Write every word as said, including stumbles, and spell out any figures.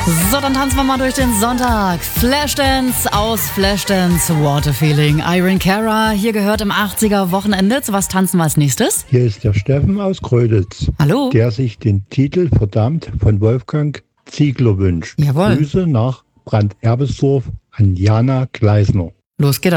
So, dann tanzen wir mal durch den Sonntag. Flashdance aus Flashdance, What a Feeling. Irene Cara, hier gehört im achtziger Wochenende. Zu was tanzen wir als nächstes? Hier ist der Steffen aus Gröditz. Hallo. Der sich den Titel Verdammt von Wolfgang Ziegler wünscht. Jawohl. Grüße nach Brand-Erbesdorf an Jana Gleisner. Los geht